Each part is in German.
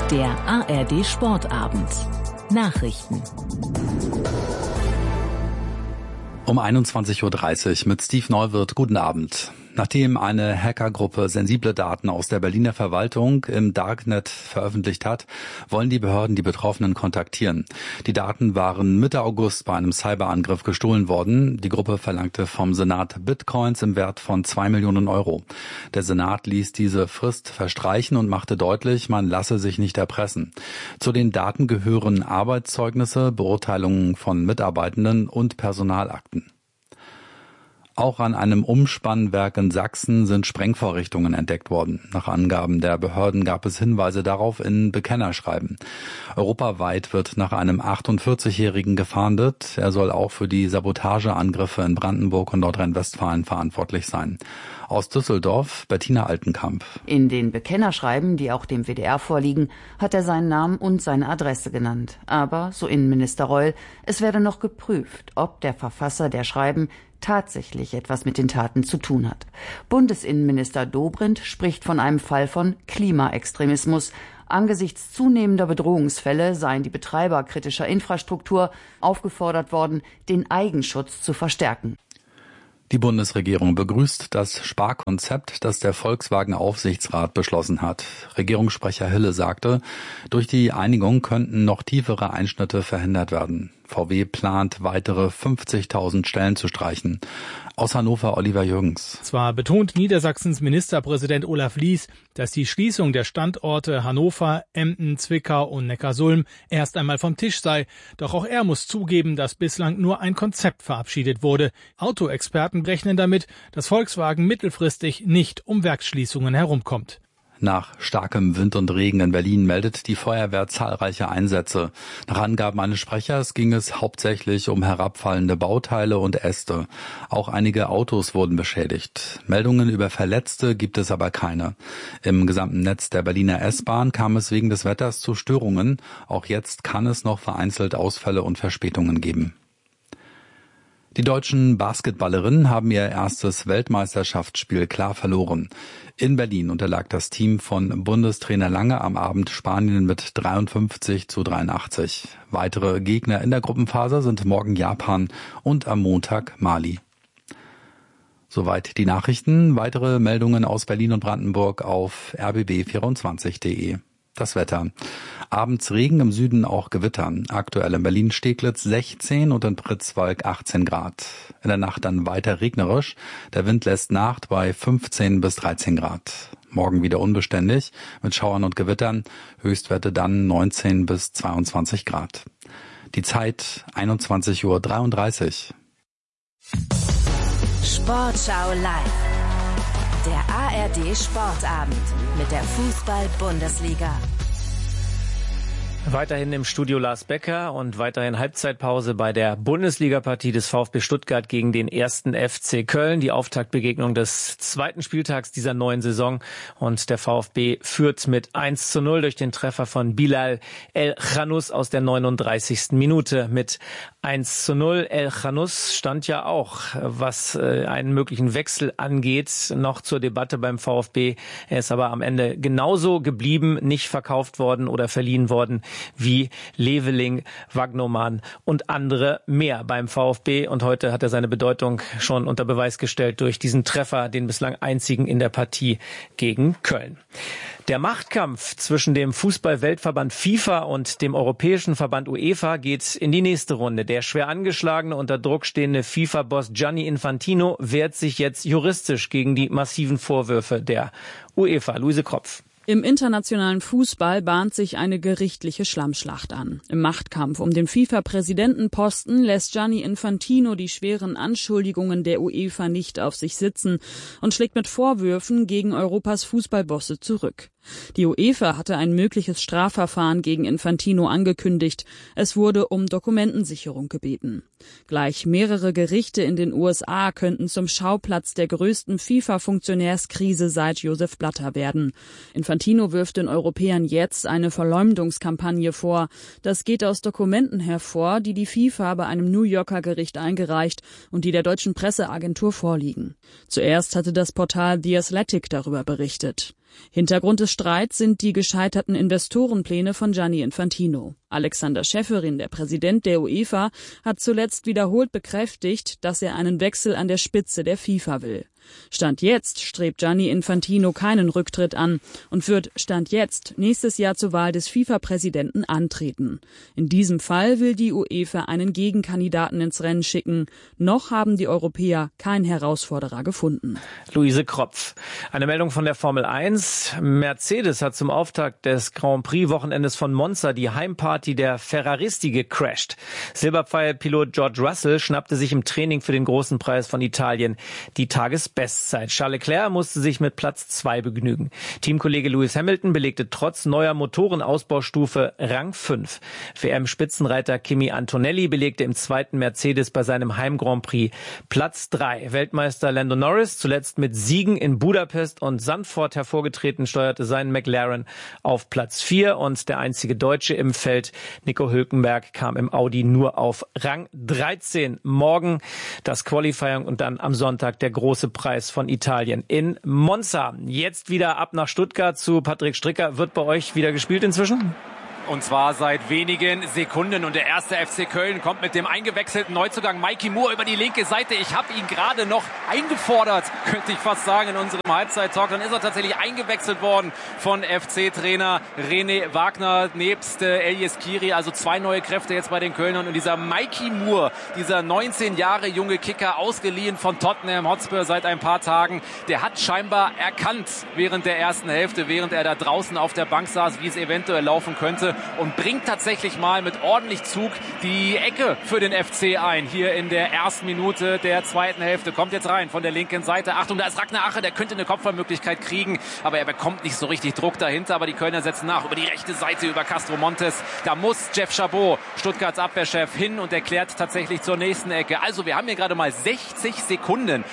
Der ARD Sportabend. Nachrichten. Um 21.30 Uhr mit Steve Neuwirth. Guten Abend. Nachdem eine Hackergruppe sensible Daten aus der Berliner Verwaltung im Darknet veröffentlicht hat, wollen die Behörden die Betroffenen kontaktieren. Die Daten waren Mitte August bei einem Cyberangriff gestohlen worden. Die Gruppe verlangte vom Senat Bitcoins im Wert von 2 Millionen Euro. Der Senat ließ diese Frist verstreichen und machte deutlich, man lasse sich nicht erpressen. Zu den Daten gehören Arbeitszeugnisse, Beurteilungen von Mitarbeitenden und Personalakten. Auch an einem Umspannwerk in Sachsen sind Sprengvorrichtungen entdeckt worden. Nach Angaben der Behörden gab es Hinweise darauf in Bekennerschreiben. Europaweit wird nach einem 48-Jährigen gefahndet. Er soll auch für die Sabotageangriffe in Brandenburg und Nordrhein-Westfalen verantwortlich sein. Aus Düsseldorf, Bettina Altenkamp. In den Bekennerschreiben, die auch dem WDR vorliegen, hat er seinen Namen und seine Adresse genannt. Aber, so Innenminister Reul, es werde noch geprüft, ob der Verfasser der Schreiben tatsächlich etwas mit den Taten zu tun hat. Bundesinnenminister Dobrindt spricht von einem Fall von Klimaextremismus. Angesichts zunehmender Bedrohungsfälle seien die Betreiber kritischer Infrastruktur aufgefordert worden, den Eigenschutz zu verstärken. Die Bundesregierung begrüßt das Sparkonzept, das der Volkswagen-Aufsichtsrat beschlossen hat. Regierungssprecher Hille sagte, durch die Einigung könnten noch tiefere Einschnitte verhindert werden. VW plant, weitere 50.000 Stellen zu streichen. Aus Hannover Oliver Jürgens. Zwar betont Niedersachsens Ministerpräsident Olaf Lies, dass die Schließung der Standorte Hannover, Emden, Zwickau und Neckarsulm erst einmal vom Tisch sei. Doch auch er muss zugeben, dass bislang nur ein Konzept verabschiedet wurde. Autoexperten rechnen damit, dass Volkswagen mittelfristig nicht um Werksschließungen herumkommt. Nach starkem Wind und Regen in Berlin meldet die Feuerwehr zahlreiche Einsätze. Nach Angaben eines Sprechers ging es hauptsächlich um herabfallende Bauteile und Äste. Auch einige Autos wurden beschädigt. Meldungen über Verletzte gibt es aber keine. Im gesamten Netz der Berliner S-Bahn kam es wegen des Wetters zu Störungen. Auch jetzt kann es noch vereinzelt Ausfälle und Verspätungen geben. Die deutschen Basketballerinnen haben ihr erstes Weltmeisterschaftsspiel klar verloren. In Berlin unterlag das Team von Bundestrainer Lange am Abend Spanien mit 53-83. Weitere Gegner in der Gruppenphase sind morgen Japan und am Montag Mali. Soweit die Nachrichten. Weitere Meldungen aus Berlin und Brandenburg auf rbb24.de. Das Wetter. Abends Regen, im Süden auch Gewitter. Aktuell in Berlin-Steglitz 16 und in Pritzwalk 18 Grad. In der Nacht dann weiter regnerisch. Der Wind lässt nach bei 15 bis 13 Grad. Morgen wieder unbeständig mit Schauern und Gewittern. Höchstwerte dann 19 bis 22 Grad. Die Zeit 21.33 Uhr. Sportschau live. Der ARD Sportabend mit der Fußball-Bundesliga. Weiterhin im Studio Lars Becker und weiterhin Halbzeitpause bei der Bundesliga-Partie des VfB Stuttgart gegen den 1. FC Köln. Die Auftaktbegegnung des zweiten Spieltags dieser neuen Saison. Und der VfB führt mit 1:0 durch den Treffer von Bilal El Khanous aus der 39. Minute mit 1:0. El Khanous stand ja auch, was einen möglichen Wechsel angeht, noch zur Debatte beim VfB. Er ist aber am Ende genauso geblieben, nicht verkauft worden oder verliehen worden wie Leveling, Wagnoman und andere mehr beim VfB. Und heute hat er seine Bedeutung schon unter Beweis gestellt durch diesen Treffer, den bislang einzigen in der Partie gegen Köln. Der Machtkampf zwischen dem Fußball-Weltverband FIFA und dem Europäischen Verband UEFA geht in die nächste Runde. Der schwer angeschlagene, unter Druck stehende FIFA-Boss Gianni Infantino wehrt sich jetzt juristisch gegen die massiven Vorwürfe der UEFA. Luise Kropf. Im internationalen Fußball bahnt sich eine gerichtliche Schlammschlacht an. Im Machtkampf um den FIFA-Präsidentenposten lässt Gianni Infantino die schweren Anschuldigungen der UEFA nicht auf sich sitzen und schlägt mit Vorwürfen gegen Europas Fußballbosse zurück. Die UEFA hatte ein mögliches Strafverfahren gegen Infantino angekündigt. Es wurde um Dokumentensicherung gebeten. Gleich mehrere Gerichte in den USA könnten zum Schauplatz der größten FIFA-Funktionärskrise seit Joseph Blatter werden. Infantino wirft den Europäern jetzt eine Verleumdungskampagne vor. Das geht aus Dokumenten hervor, die die FIFA bei einem New Yorker Gericht eingereicht und die der deutschen Presseagentur vorliegen. Zuerst hatte das Portal The Athletic darüber berichtet. Hintergrund des Streits sind die gescheiterten Investorenpläne von Gianni Infantino. Alexander Schäferin, der Präsident der UEFA, hat zuletzt wiederholt bekräftigt, dass er einen Wechsel an der Spitze der FIFA will. Stand jetzt strebt Gianni Infantino keinen Rücktritt an und wird Stand jetzt nächstes Jahr zur Wahl des FIFA-Präsidenten antreten. In diesem Fall will die UEFA einen Gegenkandidaten ins Rennen schicken. Noch haben die Europäer keinen Herausforderer gefunden. Luise Kropf. Eine Meldung von der Formel 1. Mercedes hat zum Auftakt des Grand Prix-Wochenendes von Monza die Heimparty der Ferraristi gecrasht. Silberpfeil-Pilot George Russell schnappte sich im Training für den großen Preis von Italien die Tagesbestzeit. Charles Leclerc musste sich mit Platz 2 begnügen. Teamkollege Lewis Hamilton belegte trotz neuer Motorenausbaustufe Rang 5. WM-Spitzenreiter Kimi Antonelli belegte im zweiten Mercedes bei seinem Heim-Grand Prix Platz 3. Weltmeister Lando Norris, zuletzt mit Siegen in Budapest und Zandvoort hervorgetreten, steuerte seinen McLaren auf Platz 4 und der einzige Deutsche im Feld, Nico Hülkenberg, kam im Audi nur auf Rang 13. Morgen das Qualifying und dann am Sonntag der große Preis von Italien in Monza. Jetzt wieder ab nach Stuttgart zu Patrick Stricker. Wird bei euch wieder gespielt inzwischen? Und zwar seit wenigen Sekunden. Und der erste FC Köln kommt mit dem eingewechselten Neuzugang Mikey Moore über die linke Seite. Ich habe ihn gerade noch eingefordert, könnte ich fast sagen, in unserem Halbzeit-Talk. Dann ist er tatsächlich eingewechselt worden von FC-Trainer René Wagner nebst Elias Kiri. Also 2 neue Kräfte jetzt bei den Kölnern. Und dieser Mikey Moore, dieser 19 Jahre junge Kicker, ausgeliehen von Tottenham Hotspur seit ein paar Tagen, der hat scheinbar erkannt während der ersten Hälfte, während er da draußen auf der Bank saß, wie es eventuell laufen könnte. Und bringt tatsächlich mal mit ordentlich Zug die Ecke für den FC ein. Hier in der ersten Minute der zweiten Hälfte. Kommt jetzt rein von der linken Seite. Achtung, da ist Ragnar Ache, der könnte eine Kopfballmöglichkeit kriegen. Aber er bekommt nicht so richtig Druck dahinter. Aber die Kölner setzen nach über die rechte Seite, über Castro Montes. Da muss Jeff Chabot, Stuttgarts Abwehrchef, hin und erklärt tatsächlich zur nächsten Ecke. Also wir haben hier gerade mal 60 Sekunden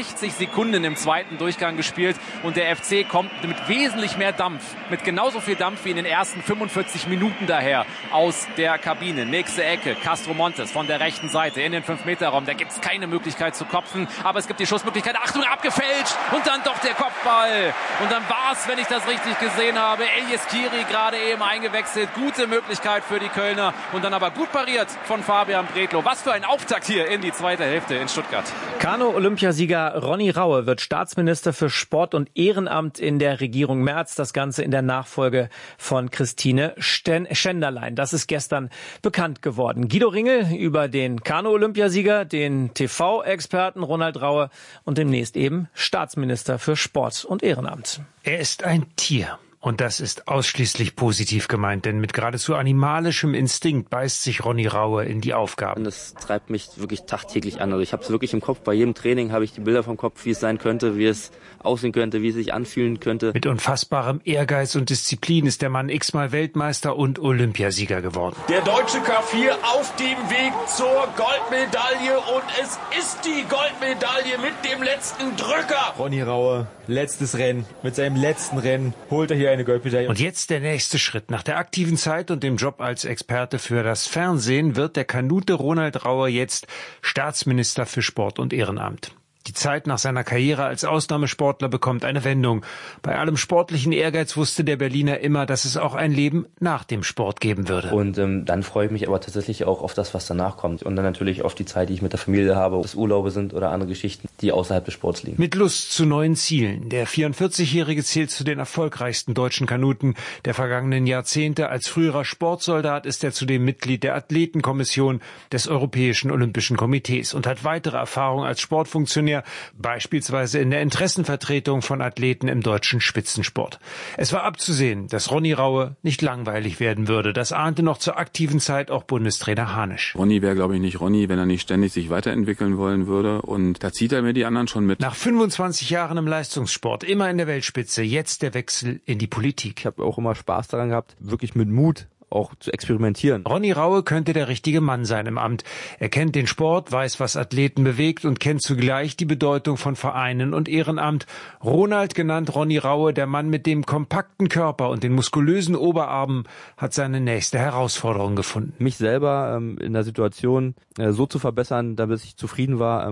im zweiten Durchgang gespielt. Und der FC kommt mit wesentlich mehr Dampf, mit genauso viel Dampf wie in den ersten 45 Minuten daher aus der Kabine. Nächste Ecke, Castro Montes von der rechten Seite in den 5-Meter-Raum. Da gibt es keine Möglichkeit zu kopfen, aber es gibt die Schussmöglichkeit. Achtung, abgefälscht und dann doch der Kopfball. Und dann war es, wenn ich das richtig gesehen habe, Elias Kiri gerade eben eingewechselt. Gute Möglichkeit für die Kölner und dann aber gut pariert von Fabian Bredlow. Was für ein Auftakt hier in die zweite Hälfte in Stuttgart. Kanu-Olympiasieger Ronny Raue wird Staatsminister für Sport und Ehrenamt in der Regierung Merz. Das Ganze in der Nachfolge von Christine Schenderlein. Das ist gestern bekannt geworden. Guido Ringel über den Kanu-Olympiasieger, den TV-Experten Ronald Raue und demnächst eben Staatsminister für Sport und Ehrenamt. Er ist ein Tier. Und das ist ausschließlich positiv gemeint, denn mit geradezu animalischem Instinkt beißt sich Ronny Raue in die Aufgaben. Das treibt mich wirklich tagtäglich an. Also ich habe es wirklich im Kopf. Bei jedem Training habe ich die Bilder vom Kopf, wie es sein könnte, wie es aussehen könnte, wie es sich anfühlen könnte. Mit unfassbarem Ehrgeiz und Disziplin ist der Mann x-mal Weltmeister und Olympiasieger geworden. Der deutsche K4 auf dem Weg zur Goldmedaille und es ist die Goldmedaille mit dem letzten Drücker. Ronny Raue, letztes Rennen. Mit seinem letzten Rennen holt er hier eine Goldmedaille. Und jetzt der nächste Schritt. Nach der aktiven Zeit und dem Job als Experte für das Fernsehen wird der Kanute Ronald Raue jetzt Staatsminister für Sport und Ehrenamt. Die Zeit nach seiner Karriere als Ausnahmesportler bekommt eine Wendung. Bei allem sportlichen Ehrgeiz wusste der Berliner immer, dass es auch ein Leben nach dem Sport geben würde. Und dann freue ich mich aber tatsächlich auch auf das, was danach kommt. Und dann natürlich auf die Zeit, die ich mit der Familie habe, ob es Urlaube sind oder andere Geschichten, die außerhalb des Sports liegen. Mit Lust zu neuen Zielen. Der 44-Jährige zählt zu den erfolgreichsten deutschen Kanuten der vergangenen Jahrzehnte. Als früherer Sportsoldat ist er zudem Mitglied der Athletenkommission des Europäischen Olympischen Komitees und hat weitere Erfahrung als Sportfunktionär, beispielsweise in der Interessenvertretung von Athleten im deutschen Spitzensport. Es war abzusehen, dass Ronny Raue nicht langweilig werden würde. Das ahnte noch zur aktiven Zeit auch Bundestrainer Hanisch. Ronny wäre, glaube ich, nicht Ronny, wenn er nicht ständig sich weiterentwickeln wollen würde. Und da zieht er mir die anderen schon mit. Nach 25 Jahren im Leistungssport, immer in der Weltspitze, jetzt der Wechsel in die Politik. Ich habe auch immer Spaß daran gehabt, wirklich mit Mut auch zu experimentieren. Ronny Raue könnte der richtige Mann sein im Amt. Er kennt den Sport, weiß, was Athleten bewegt und kennt zugleich die Bedeutung von Vereinen und Ehrenamt. Ronald, genannt Ronny Raue, der Mann mit dem kompakten Körper und den muskulösen Oberarmen, hat seine nächste Herausforderung gefunden. Mich selber in der Situation so zu verbessern, damit ich zufrieden war,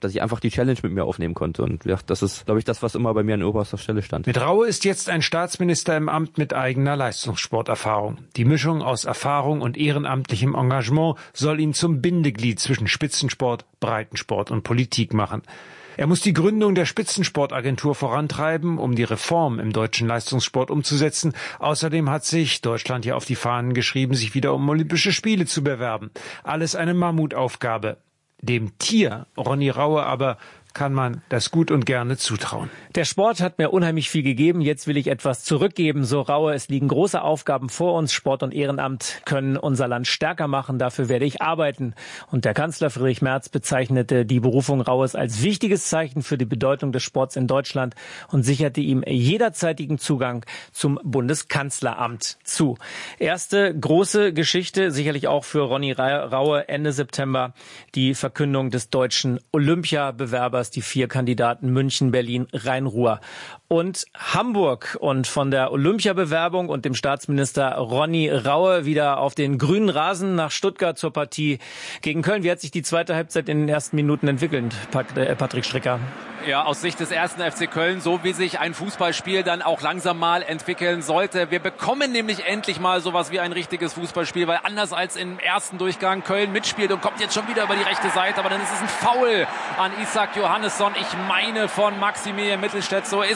dass ich einfach die Challenge mit mir aufnehmen konnte. Und ja, das ist, glaube ich, das, was immer bei mir an oberster Stelle stand. Mit Raue ist jetzt ein Staatsminister im Amt mit eigener Leistungssporterfahrung. Die Mischung aus Erfahrung und ehrenamtlichem Engagement soll ihn zum Bindeglied zwischen Spitzensport, Breitensport und Politik machen. Er muss die Gründung der Spitzensportagentur vorantreiben, um die Reform im deutschen Leistungssport umzusetzen. Außerdem hat sich Deutschland ja auf die Fahnen geschrieben, sich wieder um Olympische Spiele zu bewerben. Alles eine Mammutaufgabe. Dem Tier Ronny Raue aber kann man das gut und gerne zutrauen. Der Sport hat mir unheimlich viel gegeben. Jetzt will ich etwas zurückgeben. So Raue, es liegen große Aufgaben vor uns. Sport und Ehrenamt können unser Land stärker machen. Dafür werde ich arbeiten. Und der Kanzler Friedrich Merz bezeichnete die Berufung Raues als wichtiges Zeichen für die Bedeutung des Sports in Deutschland und sicherte ihm jederzeitigen Zugang zum Bundeskanzleramt zu. Erste große Geschichte, sicherlich auch für Ronny Raue, Ende September, die Verkündung des deutschen Olympiabewerbers. Die 4 Kandidaten München, Berlin, Rhein-Ruhr und Hamburg. Und von der Olympiabewerbung und dem Staatsminister Ronny Raue wieder auf den grünen Rasen nach Stuttgart zur Partie gegen Köln. Wie hat sich die zweite Halbzeit in den ersten Minuten entwickelt, Patrick Stricker? Ja, aus Sicht des ersten FC Köln, so wie sich ein Fußballspiel dann auch langsam mal entwickeln sollte. Wir bekommen nämlich endlich mal sowas wie ein richtiges Fußballspiel, weil anders als im ersten Durchgang Köln mitspielt und kommt jetzt schon wieder über die rechte Seite, aber dann ist es ein Foul an Isak Johannesson. Ich meine von Maximilian Mittelstädt, so ist